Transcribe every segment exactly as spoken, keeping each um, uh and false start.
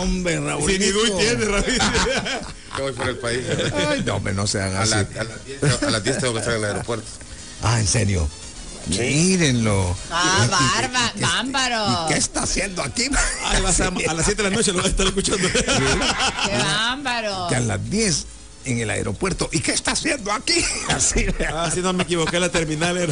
hombre, Raúl. Si ni Dui tiene, Raúl. Yo voy por el país. Ay, no, hombre, no sean A, así. la, a, las diez, a las diez tengo que estar en el aeropuerto. Ah, ¿en serio? Sí. Mírenlo. Ah, ¿Y- barba, y- y- bárbaro. ¿Y qué está haciendo aquí? Ay, vas a, a las siete de la noche lo vas a estar escuchando. Qué bárbaro. Que a las diez en el aeropuerto. ¿Y qué está haciendo aquí? Así. Ah, si no me equivoqué, la terminal era.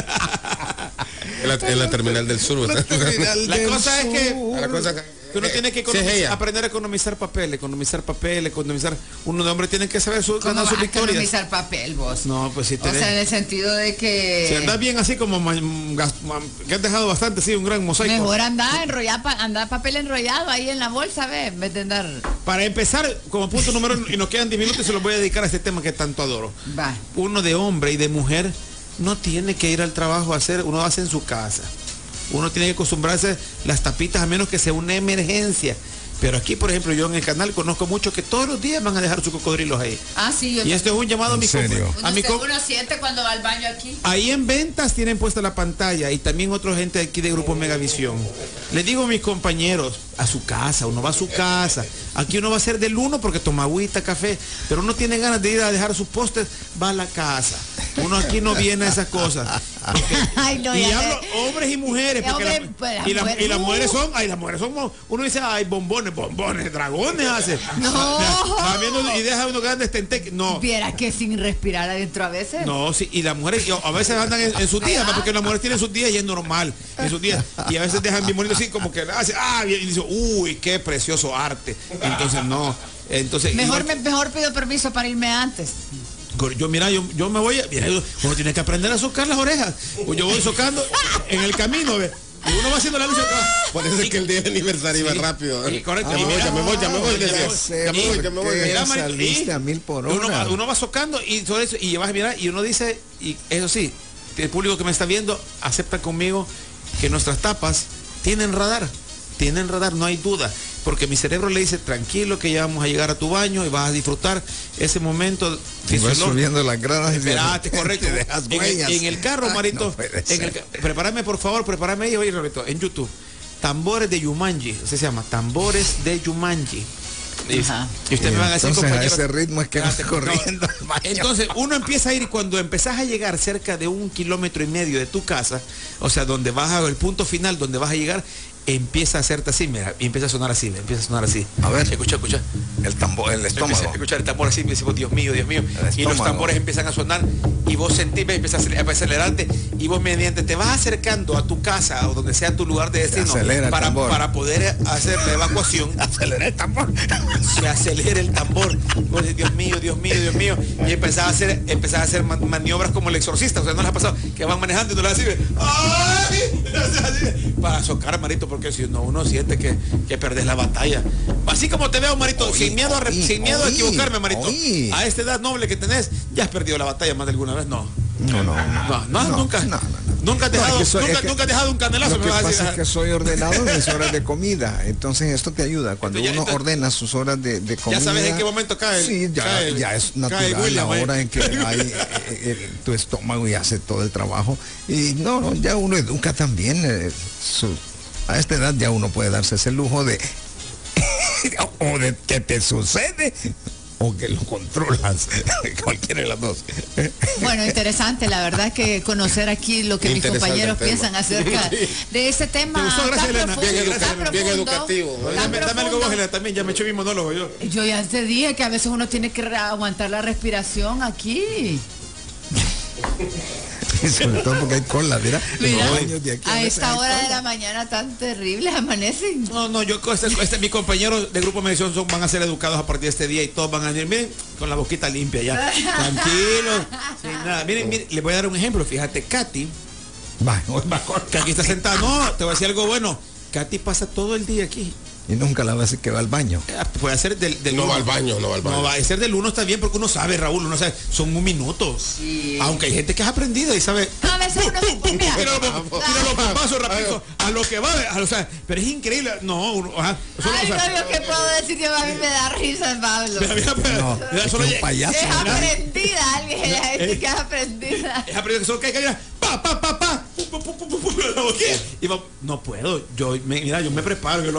En la, en la terminal del sur. La terminal La del cosa es que sur. La cosa que uno tiene que Sí, es economizar- ella. aprender a economizar papel, economizar papel, economizar. Uno de hombre tiene que saber su, ¿Cómo ganar vas sus a victorias. economizar papel vos? No, pues si O tenés. sea, en el sentido de que... Si andás bien así como ma- gas- ma- que has dejado bastante, sí, un gran mosaico. Mejor andar enrollado, andar papel enrollado ahí en la bolsa, ¿ves? En vez de andar... Para empezar, como punto número uno, y nos quedan diez minutos, se los voy a dedicar a este tema que tanto adoro. Va. Uno de hombre y de mujer no tiene que ir al trabajo a hacer, uno hace en su casa. Uno tiene que acostumbrarse las tapitas a menos que sea una emergencia. Pero aquí, por ejemplo, yo en el canal conozco muchos que todos los días van a dejar sus cocodrilos ahí. Ah, sí, yo Y esto es un llamado a ¿En mi serio? compa- a Uno, mi se- co- uno siente cuando va al baño aquí. Ahí en ventas tienen puesta la pantalla y también otra gente aquí de Grupo Megavisión. Les digo a mis compañeros, a su casa, uno va a su casa. Aquí uno va a ser del uno porque toma agüita, café, pero uno tiene ganas de ir a dejar sus postes, va a la casa. Uno aquí no viene a esas cosas. Porque- Ay, no, y ya hablo sé. hombres y mujeres, porque Hombre, la- pues, la y, la- mujer- y las uh. mujeres son, ay, las mujeres son, mo- uno dice, ay, bombones, bombones, dragones hace. No. Va viendo y deja unos grandes tenteques. No. Viera que sin respirar adentro a veces. No, sí, y las mujeres y a veces andan en, en sus días, ¿no? Porque las mujeres tienen sus días y es normal, en sus días. Y a veces dejan bien bonito así, como que hace, ah, y dice, uy, qué precioso arte. Entonces, no. Entonces, Mejor, igual- me, mejor pido permiso para irme antes. yo, mira, yo, yo me voy, a, mira, yo- uno tiene que aprender a socar las orejas. Pues yo voy socando en el camino, ¿ve? Y uno va haciendo la lucha acá. Por eso es que el día de aniversario iba rápido. Sí, correcto. Ya me Y voy, mira- ya me voy, ya me voy. Ya decía. me sé, Ya me voy, ¿por ya me qué voy. Mira, Marito, saliste y a mil por Uno hora? va, uno va socando y todo eso, y vas a mirar, y uno dice, y eso sí, el público que me está viendo acepta conmigo que nuestras tapas tienen radar, tienen radar, no hay duda, porque mi cerebro le dice, tranquilo que ya vamos a llegar a tu baño y vas a disfrutar ese momento Y vas fisiológico. subiendo las gradas. y de Espérate, repente correcto. te dejas En el, huellas. en el carro, Ay, Marito. no puede en el, ser. ca- prepárame, por favor, prepárame ahí, oye, Roberto, en YouTube. Tambores de Yumanji, así se llama, tambores de Yumanji. Y, Ajá. y ustedes me van a decir, Entonces, a compañeros, ese ritmo es que vas espérate, no. corriendo al baño. Entonces, uno empieza a ir y cuando empezás a llegar cerca de un kilómetro y medio de tu casa, o sea, donde vas a el punto final, donde vas a llegar, empieza a hacerte así, mira, y empieza a sonar así, empieza a sonar así. A ver. Escucha, escucha. El tambor, el Empieza estómago. a escuchar el tambor así, me decimos, Dios mío, Dios mío. El Y los estómago. tambores empiezan a sonar y vos sentís, ves, empiezas a acel- a acelerarte y vos mediante te vas acercando a tu casa o donde sea tu lugar de destino acelera el para, tambor. para poder hacer la evacuación. Acelera el tambor. Se acelera el tambor. Vos decís, Dios mío, Dios mío, Dios mío. Y empezás a hacer, empezás a hacer man- maniobras como el exorcista. O sea, no les ha pasado que van manejando y no les así. ¡Ay! Así, para socar, Marito, porque si no, uno siente que, que perdés la batalla. Así como te veo, Marito, Oí, sin miedo a, re- oí, sin miedo a oí, equivocarme, Marito. oí. A esta edad noble que tenés, ya has perdido la batalla más de alguna vez. No. No, no, No, no, no, nunca. no, no, no. Nunca has No, dejado, es que soy- nunca, es que- nunca has dejado un canelazo. Lo me que vas a pasa decir. es que soy ordenado en mis horas de comida, entonces esto te ayuda. Cuando Entonces ya- uno entonces- ordena sus horas de, de comida. Ya sabes en qué momento cae el- Sí, ya, cae el- ya es cae natural William, la ahí. hora en que hay, eh, eh, tu estómago y hace todo el trabajo. Y no, no, ya uno educa también. eh, su- a esta edad ya uno puede darse ese lujo de o de que te sucede o que lo controlas, cualquiera de las dos. Bueno, interesante, la verdad es que conocer aquí lo que mis Interesante compañeros el tema. piensan acerca de ese tema ¿Te gustó? Gracias, tan Elena. profundo, Bien tan educativo, bien profundo, educativo. tan Dame, dame algo profundo. vos, Elena, también. Ya me eché mi monólogo yo. Yo ya te dije que a veces uno tiene que re- aguantar la respiración aquí. Y sobre todo porque hay cola, mira. Mira, los baños de aquí a veces esta hay hora de cola. la mañana tan terribles amanecen. No, no, yo con este, este, mis compañeros de Grupo Medición son, van a ser educados a partir de este día y todos van a venir, miren, con la boquita limpia ya. Tranquilos, sin nada. Miren, miren, les voy a dar un ejemplo. Fíjate, Katy, Va, hoy va con- que aquí está sentada. No, te voy a decir algo bueno. Katy pasa todo el día aquí. Y nunca la veces que va al baño. Eh, Puede ser del, del No uno. va al baño, no va al baño. No va a ser del uno, está bien, porque uno sabe, Raúl, uno sabe, son un minuto. Sí. Aunque hay gente que es aprendida y sabe. A veces uno se mira. Tira los bombazos, tira los bombazos rapidito, a lo que va, a- o sea, pero es increíble. No, uno, ajá, solo, Ay, o sea, no, yo qué puedo decir que a mí me da risa, Pablo. mira, mira, mira, No, mira, es solo que un llega- payaso. Es mira, aprendida, alguien, la gente Eh. que es aprendida. es aprendido que solo cae, cae, mira, pa, pa, pa, pa, pu, pu, pu, pu, pu, pu, y va- no puedo, yo, me- mira, yo me preparo, yo lo